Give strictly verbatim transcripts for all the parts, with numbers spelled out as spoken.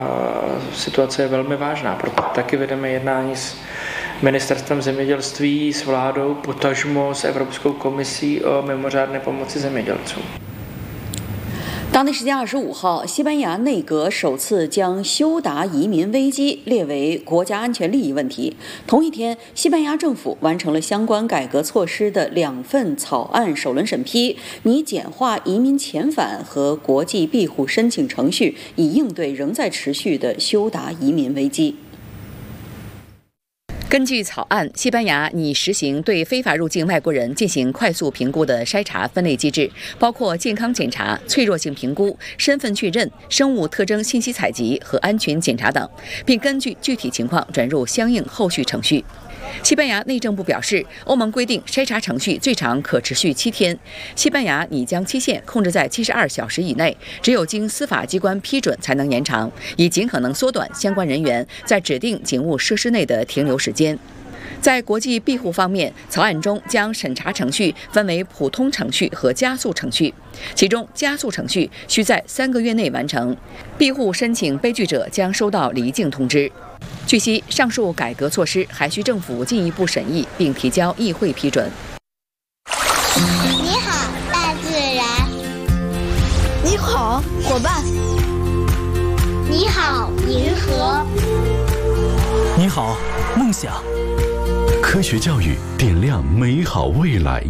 Situace je velmi vážná, proto taky vedeme jednání s Ministerstvem zemědělství, s vládou, potažmo s Evropskou komisí o mimořádné pomoci zemědělcům。 当地时间二十五号，西班牙内阁首次将休达移民危机列为国家安全利益问题。同一天，西班牙政府完成了相关改革措施的两份草案首轮审批，拟简化移民遣返和国际庇护申请程序，以应对仍在持续的休达移民危机。 根据草案，西班牙拟实行对非法入境外国人进行快速评估的筛查分类机制，包括健康检查、脆弱性评估、身份确认、生物特征信息采集和安全检查等，并根据具体情况转入相应后续程序。西班牙内政部表示，欧盟规定筛查程序最长可持续七天，西班牙拟将期限控制在七十二小时以内，只有经司法机关批准才能延长，以尽可能缩短相关人员在指定警务设施内的停留时间。在国际庇护方面，草案中将审查程序分为普通程序和加速程序，其中加速程序需在三个月内完成，庇护申请悲剧者将收到离境通知。据悉，上述改革措施还需政府进一步审议并提交议会批准。 你好，大自然。 你好，伙伴。 你好，银河。 你好，梦想。科学教育点亮美好未来。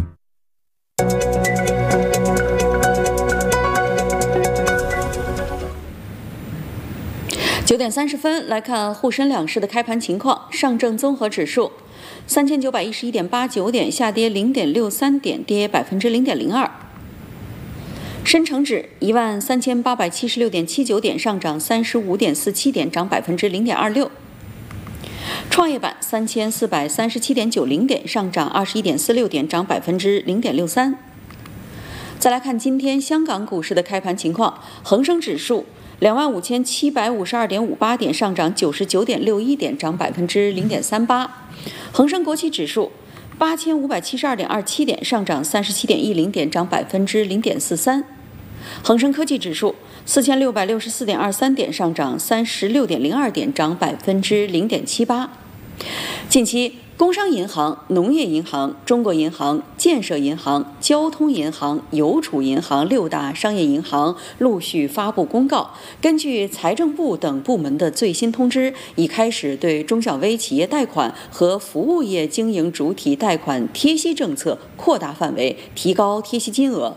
九点三十分，来看沪深两市的开盘情况。上证综合指数三千九百一十一点八九点，下跌零点六三点，跌百分之零点零二。深成指一万三千八百七十六点七九点，上涨三十五点四七点，涨百分之零点二六。创业板三千四百三十七点九零点，上涨二十一点四六点，涨百分之零点六三。再来看今天香港股市的开盘情况，恒生指数两万五千七百五十二点五八点，上涨九十九点六一点，涨百分之零点三八。恒生国企指数八千五百七十二点二七点，上涨三十七点一零点，涨百分之零点四三。恒生科技指数四千六百六十四点二三点，上涨三十六点零二点，涨百分之零点七八。近期，工商银行、农业银行、中国银行、建设银行、交通银行、邮储银行六大商业银行陆续发布公告，根据财政部等部门的最新通知，已开始对中小微企业贷款和服务业经营主体贷款贴息政策扩大范围，提高贴息金额。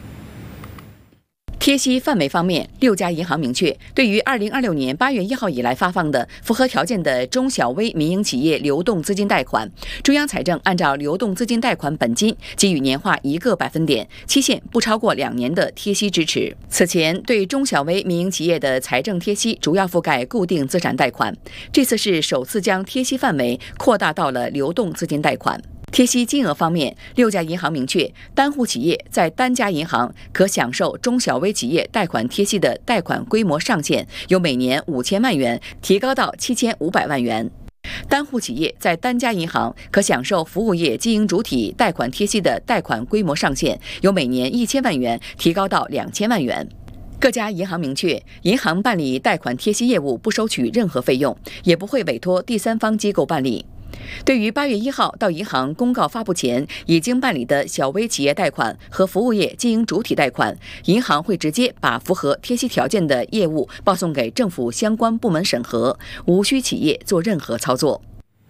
贴息范围方面，六家银行明确，对于二零二六年八月一号以来发放的符合条件的中小微民营企业流动资金贷款，中央财政按照流动资金贷款本金给予年化一个百分点，期限不超过两年的贴息支持。此前对中小微民营企业的财政贴息主要覆盖固定资产贷款，这次是首次将贴息范围扩大到了流动资金贷款。贴息金额方面，六家银行明确，单户企业在单家银行可享受中小微企业贷款贴息的贷款规模上限由每年五千万元提高到七千五百万元。单户企业在单家银行可享受服务业经营主体贷款贴息的贷款规模上限由每年一千万元提高到两千万元。各家银行明确，银行办理贷款贴息业务不收取任何费用，也不会委托第三方机构办理。对于八月一号到银行公告发布前已经办理的小微企业贷款和服务业经营主体贷款，银行会直接把符合贴息条件的业务报送给政府相关部门审核，无需企业做任何操作。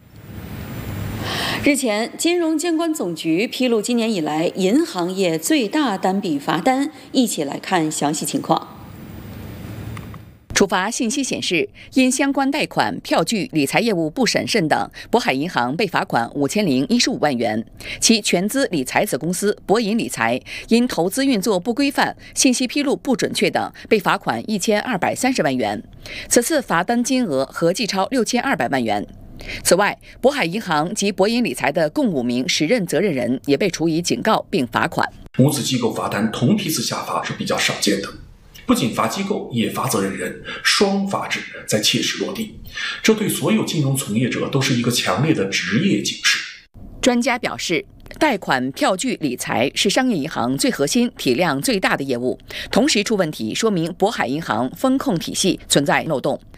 日前，金融监管总局披露今年以来银行业最大单笔罚单，一起来看详细情况。 处罚信息显示，因相关贷款、票据、理财业务不审慎等，渤海银行被罚款五千零一十五万元；其全资理财子公司博银理财因投资运作不规范、信息披露不准确等，被罚款一千二百三十万元。此次罚单金额合计超六千二百万元。此外，渤海银行及博银理财的共五名时任责任人也被处以警告并罚款。 母子机构罚单同批次下发是比较少见的。不仅罚机构，也罚责任人，双罚制在切实落地，这对所有金融从业者都是一个强烈的职业警示。 专家表示， 贷款、票据、理财是商业银行最核心、体量最大的业务，同时出问题，说明渤海银行风控体系存在漏洞。